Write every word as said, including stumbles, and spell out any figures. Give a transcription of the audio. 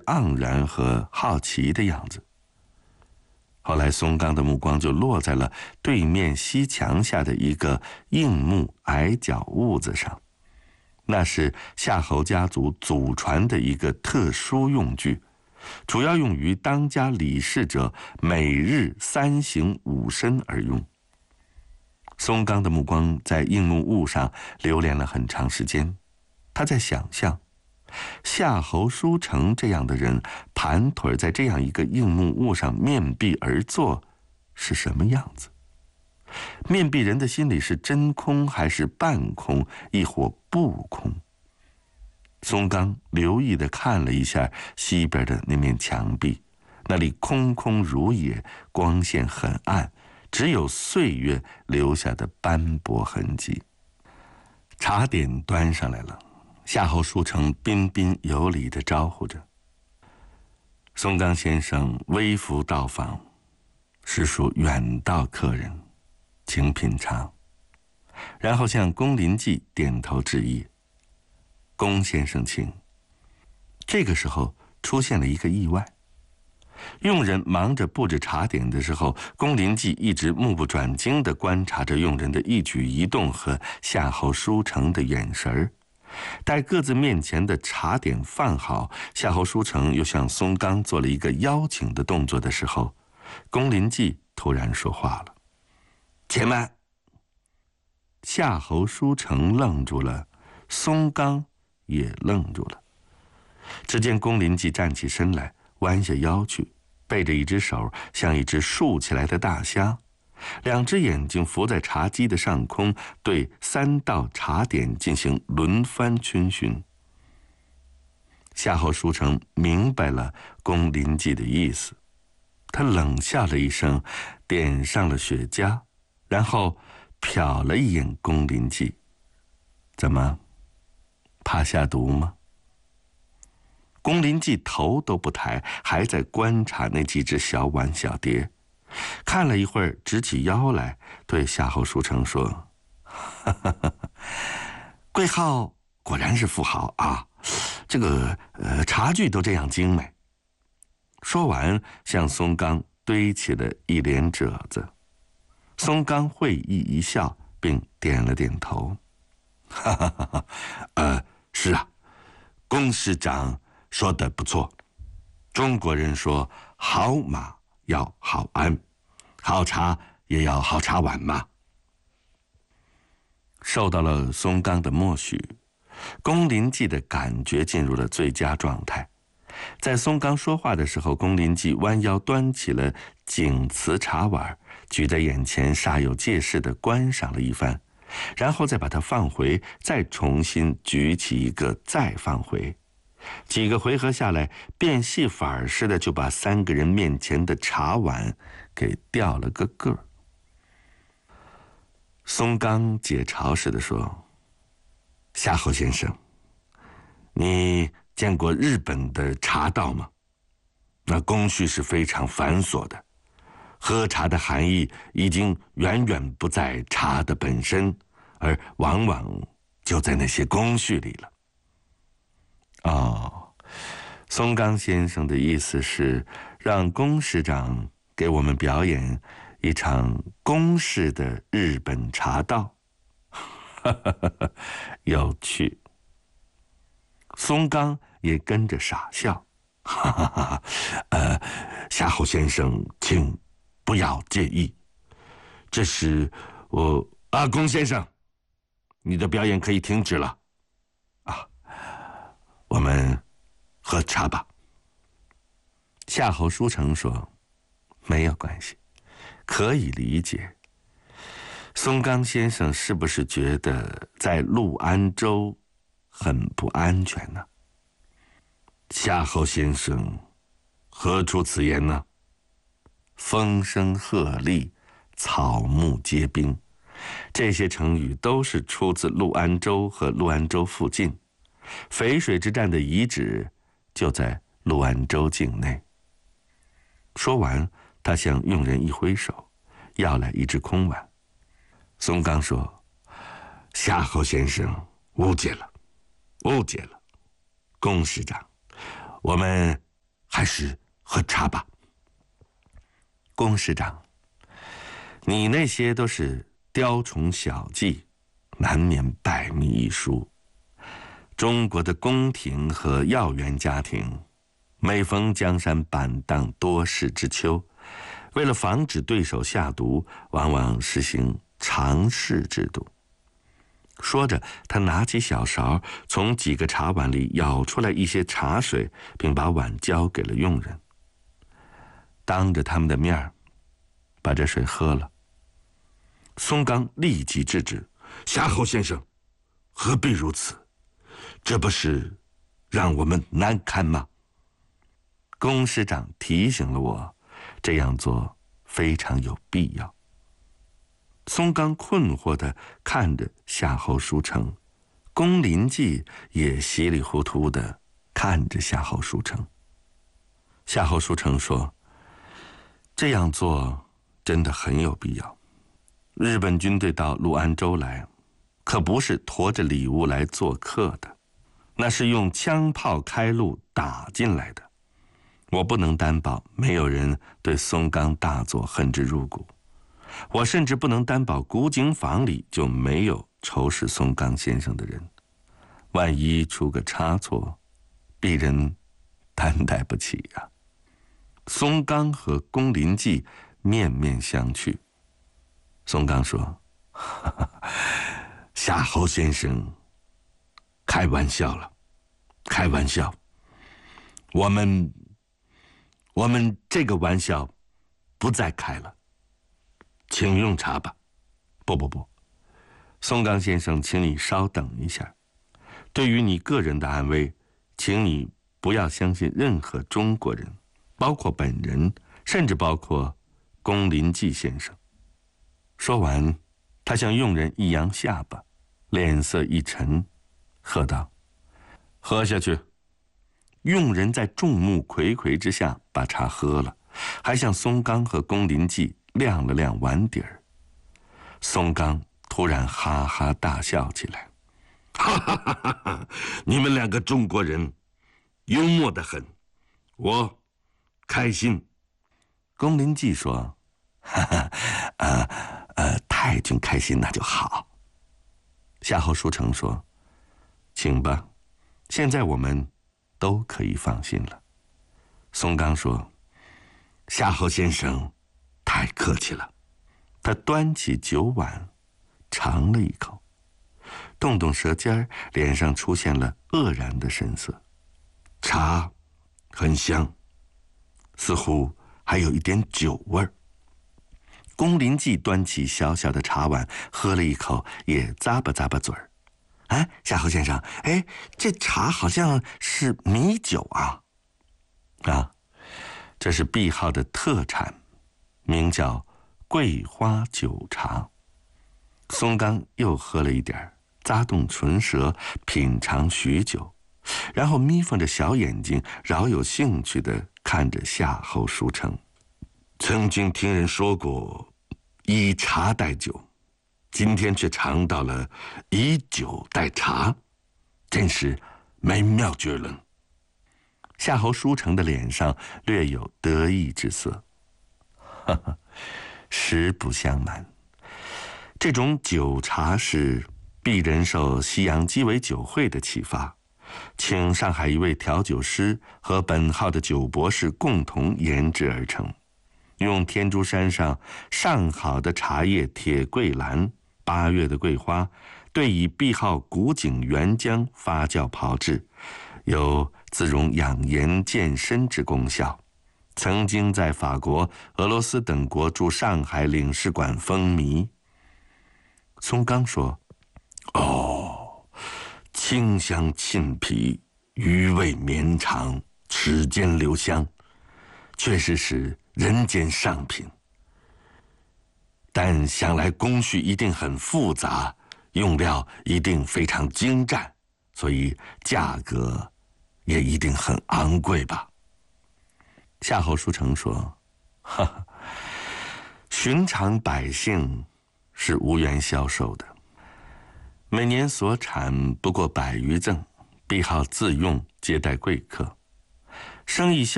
盎然和好奇的样子。后来松冈的目光就落在了对面西墙下的一个硬木矮脚屋子上，那是夏侯家族祖传的一个特殊用具，主要用于当家理事者每日三省吾身而用。松冈的目光在硬木屋上流连了很长时间，他在想象夏侯书成这样的人盘腿在这样一个硬木屋上面壁而坐是什么样子。面壁人的心里是真空还是半空，亦或不空？松冈留意地看了一下西边的那面墙壁，那里空空如也，光线很暗，只有岁月留下的斑驳痕迹。茶点端上来了，夏侯书成彬彬有礼地招呼着。松冈先生微服到访，实属远道客人，请品尝。然后向宫临济点头致意。宫先生请。这个时候出现了一个意外。佣人忙着布置茶点的时候，宫临济一直目不转睛地观察着佣人的一举一动和夏侯书成的眼神儿。待各自面前的茶点放好，夏侯书成又向松冈做了一个邀请的动作的时候，宫临济突然说话了：“且慢！”夏侯书成愣住了，松冈也愣住了。只见宫临济站起身来，弯下腰去，背着一只手像一只竖起来的大虾，两只眼睛伏在茶几的上空，对三道茶点进行轮番逡巡。夏侯书成明白了宫临济的意思，他冷笑了一声，点上了雪茄，然后瞟了一眼宫临济：“怎么，怕下毒吗？”宫临济头都不抬，还在观察那几只小碗小碟，看了一会儿，直起腰来，对夏侯书成说：“哈哈哈，贵号果然是富豪啊，这个呃茶具都这样精美。”说完，向松冈堆起了一连褶子。松冈会意一笑，并点了点头：“哈哈哈哈，呃，是啊，宫师长说得不错，中国人说好马要好鞍，好茶也要好茶碗嘛。”受到了松冈的默许，宫临济的感觉进入了最佳状态。在松冈说话的时候，宫临济弯腰端起了景瓷茶碗，举在眼前，煞有介事地观赏了一番，然后再把它放回，再重新举起一个，再放回。几个回合下来，变戏法似的就把三个人面前的茶碗给掉了个个。松冈解嘲似的说：“夏侯先生，你见过日本的茶道吗？那工序是非常繁琐的，喝茶的含义已经远远不在茶的本身，而往往就在那些工序里了。”哦，松冈先生的意思是让宫师长给我们表演一场宫式的日本茶道，有趣。松冈也跟着傻笑，哈哈哈，呃，夏侯先生，请不要介意，这是我啊，宫先生，你的表演可以停止了，啊，我们喝茶吧。夏侯书成说：“没有关系，可以理解。松冈先生是不是觉得在陆安州很不安全呢？”夏侯先生何出此言呢？风声鹤唳，草木皆兵，这些成语都是出自陆安州和陆安州附近。淝水之战的遗址就在陆安州境内。说完，他向佣人一挥手，要来一只空碗。松冈说：“夏侯先生误解了，误解了。宫师长，我们还是喝茶吧。龚师长，你那些都是雕虫小技，难免百密一疏。中国的宫廷和要员家庭，每逢江山板荡多事之秋，为了防止对手下毒，往往实行尝试制度。说着，他拿起小勺，从几个茶碗里舀出来一些茶水，并把碗交给了佣人。当着他们的面把这水喝了。松冈立即制止：“夏侯先生，何必如此？这不是让我们难堪吗？”龚师长提醒了我，这样做非常有必要。松冈困惑地看着夏侯书成，龚林记也稀里糊涂地看着夏侯书成。夏侯书成说：“这样做真的很有必要。日本军队到陆安州来，可不是驮着礼物来做客的，那是用枪炮开路打进来的。我不能担保没有人对松冈大佐恨之入骨，我甚至不能担保古井坊里就没有仇视松冈先生的人。万一出个差错，鄙人担待不起呀、啊。”松冈和龚林记面面相觑。松冈说：“夏侯先生开玩笑了，开玩笑。我们我们这个玩笑不再开了，请用茶吧。”“不不不，松冈先生，请你稍等一下。对于你个人的安危，请你不要相信任何中国人，包括本人，甚至包括龚林记先生。”说完，他向佣人一扬下巴，脸色一沉，喝道：“喝下去。”佣人在众目睽睽之下把茶喝了，还向松冈和龚林记亮了亮碗底儿。松冈突然哈哈大笑起来：“哈哈哈哈哈！你们两个中国人，幽默得很，我开心。”龚林记说：“哈哈，呃呃，太君开心那就好。”夏侯书成说：“请吧，现在我们都可以放心了。”松冈说：“夏侯先生太客气了。”他端起酒碗，尝了一口，动动舌尖，脸上出现了愕然的神色。茶很香，似乎还有一点酒味儿。龚林记端起小小的茶碗，喝了一口，也咂巴咂巴嘴儿。“哎，夏侯先生，哎，这茶好像是米酒啊。”“啊，这是碧号的特产，名叫桂花酒茶。”松冈又喝了一点，咂动唇舌，品尝许久，然后眯缝着小眼睛，饶有兴趣地看着夏侯书成。“曾经听人说过以茶代酒，今天却尝到了以酒代茶，真是美妙绝伦。”夏侯书成的脸上略有得意之色。哈哈，实不相瞒，这种酒茶是鄙人受西洋鸡尾酒会的启发，请上海一位调酒师和本号的酒博士共同研制而成，用天竺山上上好的茶叶铁桂兰、八月的桂花，对以碧号古井原浆发酵炮制，有自容养颜健身之功效，曾经在法国、俄罗斯等国驻上海领事馆风靡。松冈说：“哦，清香沁脾，余味绵长，齿间留香，确实是人间上品。但想来工序一定很复杂，用料一定非常精湛，所以价格也一定很昂贵吧？”夏侯书成说：“哈哈，寻常百姓是无缘销售的，每年所产不过百余赠，碧号自用接待贵客，生意销